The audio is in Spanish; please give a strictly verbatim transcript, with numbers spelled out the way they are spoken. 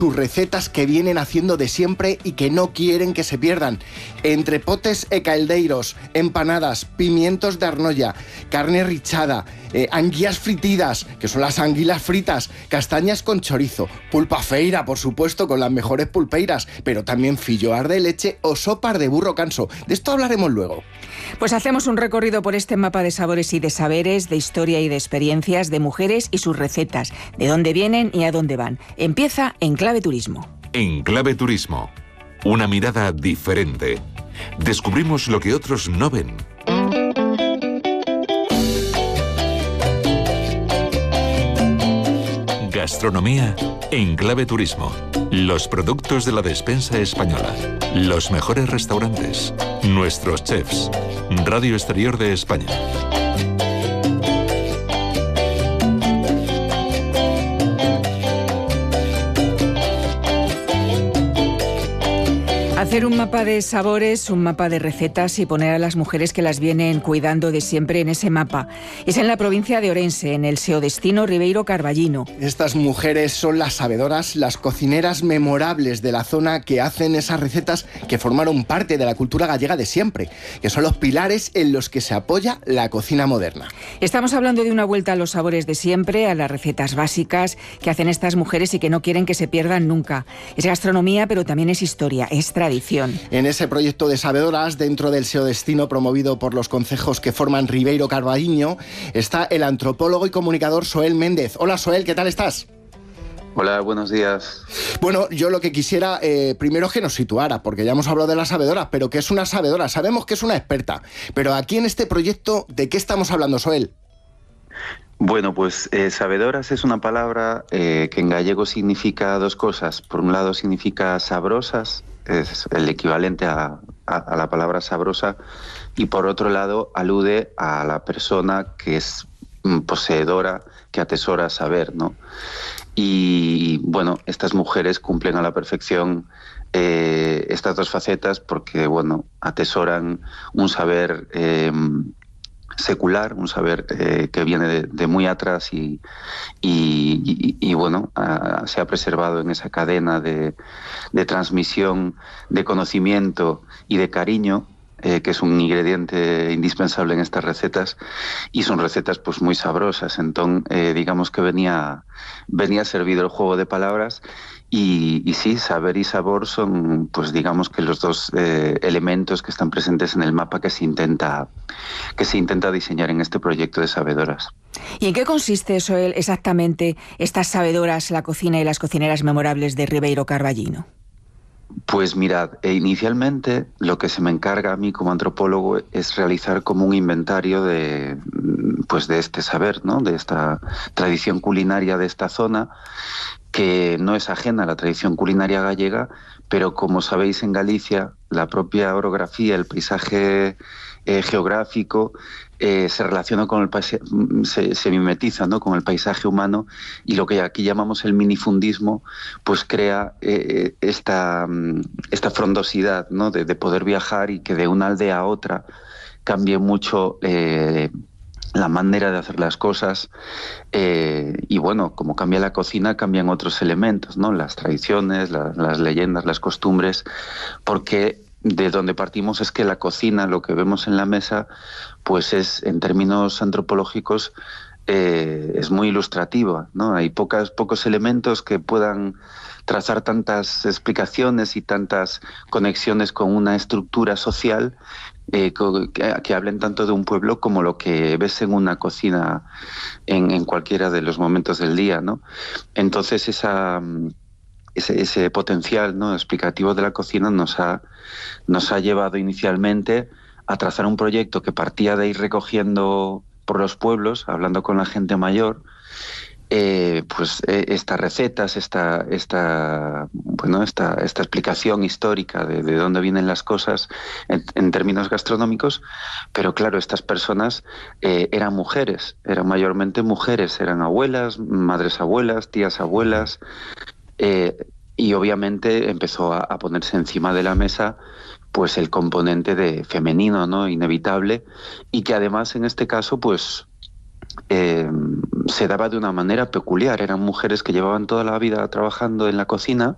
sus recetas que vienen haciendo de siempre y que no quieren que se pierdan. Entre potes e caldeiros, empanadas, pimientos de arnolla, carne richada, eh, anguias fritidas, que son las anguilas fritas, castañas con chorizo, pulpa feira, por supuesto, con las mejores pulpeiras, pero también filloar de leche o sopas de burro canso. De esto hablaremos luego. Pues hacemos un recorrido por este mapa de sabores y de saberes, de historia y de experiencias, de mujeres y sus recetas, de dónde vienen y a dónde van. Empieza en Clave Turismo. En Clave Turismo, una mirada diferente. Descubrimos lo que otros no ven. Gastronomía en Clave Turismo. Los productos de la despensa española. Los mejores restaurantes. Nuestros chefs. Radio Exterior de España. Hacer un mapa de sabores, un mapa de recetas y poner a las mujeres que las vienen cuidando de siempre en ese mapa. Es en la provincia de Orense, en el Seodestino Ribeiro Carballino. Estas mujeres son las sabedoras, las cocineras memorables de la zona que hacen esas recetas que formaron parte de la cultura gallega de siempre, que son los pilares en los que se apoya la cocina moderna. Estamos hablando de una vuelta a los sabores de siempre, a las recetas básicas que hacen estas mujeres y que no quieren que se pierdan nunca. Es gastronomía, pero también es historia, es tradición. En ese proyecto de sabedoras, dentro del Seodestino promovido por los concejos que forman Ribeiro Carballino, está el antropólogo y comunicador Soel Méndez. Hola Soel, ¿qué tal estás? Hola, buenos días. Bueno, yo lo que quisiera eh, primero es que nos situara, porque ya hemos hablado de la sabedora, pero ¿qué es una sabedora? Sabemos que es una experta, pero aquí en este proyecto, ¿de qué estamos hablando, Soel? Bueno, pues eh, sabedoras es una palabra eh, que en gallego significa dos cosas. Por un lado significa sabrosas, es el equivalente a, a, a la palabra sabrosa, y por otro lado alude a la persona que es poseedora, que atesora saber, ¿no? Y bueno, estas mujeres cumplen a la perfección eh, estas dos facetas porque, bueno, atesoran un saber eh, secular, un saber eh, que viene de, de muy atrás y, y, y, y bueno, a, se ha preservado en esa cadena de, de transmisión de conocimiento y de cariño, eh, que es un ingrediente indispensable en estas recetas, y son recetas pues muy sabrosas. Entonces, eh, digamos que venía, venía servido el juego de palabras. Y, y sí, saber y sabor son, pues digamos que los dos eh, elementos que están presentes en el mapa que se intenta que se intenta diseñar en este proyecto de sabedoras. ¿Y en qué consiste, Soel, exactamente estas sabedoras, la cocina y las cocineras memorables de Ribeiro Carballino? Pues mirad, eh, inicialmente lo que se me encarga a mí como antropólogo es realizar como un inventario de, pues de este saber, ¿no? De esta tradición culinaria de esta zona, que no es ajena a la tradición culinaria gallega, pero como sabéis en Galicia, la propia orografía, el paisaje eh, geográfico eh, se relaciona con el paisaje, se, se mimetiza, ¿no? Con el paisaje humano, y lo que aquí llamamos el minifundismo, pues crea eh, esta, esta frondosidad, ¿no? De, de poder viajar y que de una aldea a otra cambie mucho eh, la manera de hacer las cosas, eh, y bueno, como cambia la cocina, cambian otros elementos, ¿no? Las tradiciones, la, las leyendas, las costumbres, porque de donde partimos es que la cocina, lo que vemos en la mesa, pues es, en términos antropológicos, eh, es muy ilustrativa, ¿no? Hay pocas, pocos elementos que puedan trazar tantas explicaciones y tantas conexiones con una estructura social eh, que, que hablen tanto de un pueblo como lo que ves en una cocina en, en cualquiera de los momentos del día, ¿no? Entonces esa, ese, ese potencial, ¿no? explicativo de la cocina nos ha, nos ha llevado inicialmente a trazar un proyecto que partía de ir recogiendo por los pueblos, hablando con la gente mayor, Eh, pues eh, estas recetas, esta, esta, bueno, esta, esta explicación histórica de, de dónde vienen las cosas en, en términos gastronómicos, pero claro, estas personas eh, eran mujeres, eran mayormente mujeres, eran abuelas, madres abuelas, tías abuelas, eh, y obviamente empezó a, a ponerse encima de la mesa pues el componente de femenino, ¿no? Inevitable, y que además en este caso pues Eh, se daba de una manera peculiar. Eran mujeres que llevaban toda la vida trabajando en la cocina